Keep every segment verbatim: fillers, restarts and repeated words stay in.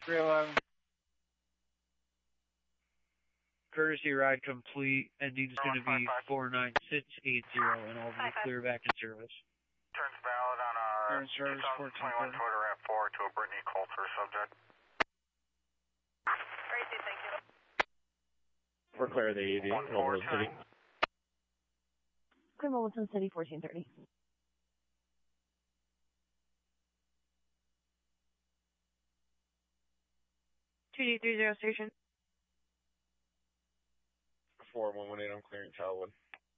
three eleven. Courtesy ride complete. Ending is going to be four nine six eight zero, and all will be clear back in service. Turns valid on a in service, twenty twenty-one Toyota RAV four to a Brittany Coulter subject. Crazy, thank you. We're clear of the A V, Wilson City. Clear Wilson City, fourteen thirty. two D three zero station. four one one eight, I'm clearing Childwood.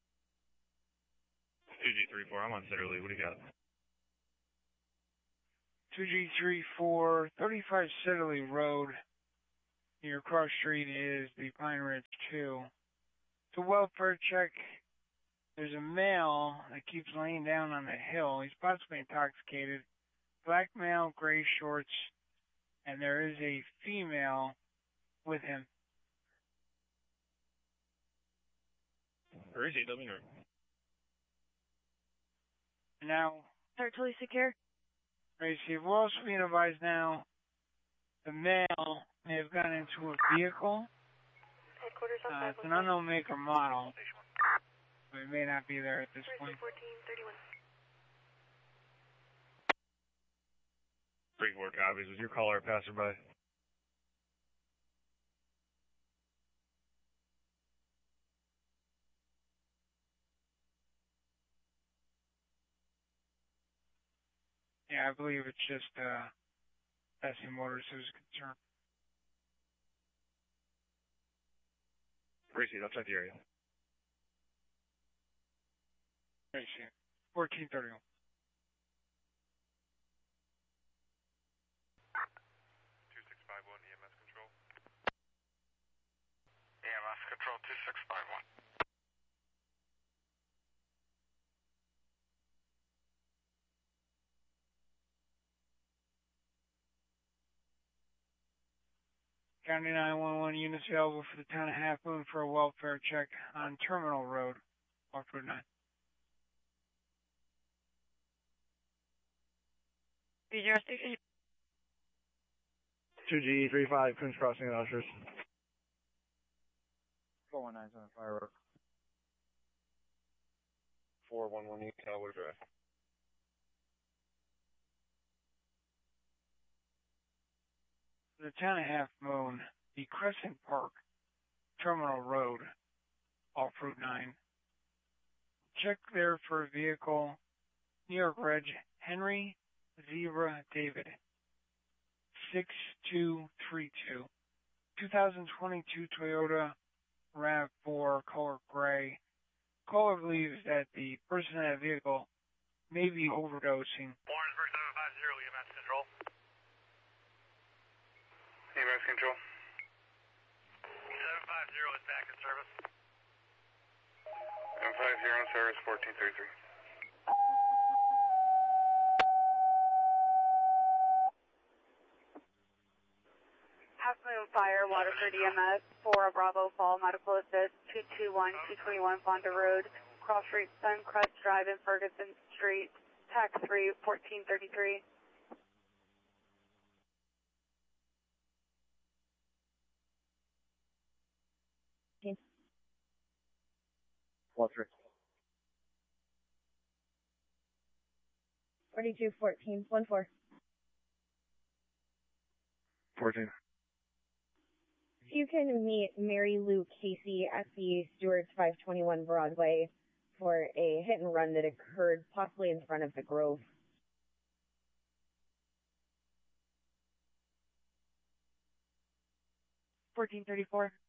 two G three four, I'm on Citterley. What do you got? two G three four, thirty-five Citterley Road. Your cross street is the Pine Ridge two. To welfare check, there's a male that keeps laying down on the hill. He's possibly intoxicated. Black male, gray shorts, and there is a female with him. Where is he? Let me know. Now, Start totally secure. Racy, we're also being advised now the male may have gotten into a vehicle. Headquarters on Uh, it's an unknown make or model, but it may not be there at this point. fourteen thirty-one. Three four copies. Was your caller a passerby? Yeah, I believe it's just uh, S C Motors who's concerned. Racy, I'll check the area. Racy, fourteen thirty-one. two six five one E M S control. E M S control two six five one. County nine one one units available for the town of Half Moon for a welfare check on Terminal Road, off Route nine. three zero station. two G three five, Prince Crossing and Ushers. four one nine seven Firework. four one one eight, Childwood Drive. The town of Half Moon, the Crescent Park, Terminal Road, off Route nine. Check there for a vehicle, New York Reg, Henry Zebra David, six two three two. twenty twenty-two Toyota RAV four, color gray. Caller believes that the person in that vehicle may be overdosing. Warrensburg seven five zero E M S control. E M S control. seven five zero is back in service. seven five zero in service, fourteen thirty-three. Half Moon Fire, Waterford E M S, four Bravo Fall, Medical Assist, two two one, two twenty-one Fonda Road, Cross Street, Suncrest Drive in Ferguson Street, Tax three, fourteen thirty-three. Walter. forty-two fourteen, one four. fourteen. If you can meet Mary Lou Casey at the Stewart's five twenty-one Broadway for a hit and run that occurred possibly in front of the Grove. fourteen thirty-four.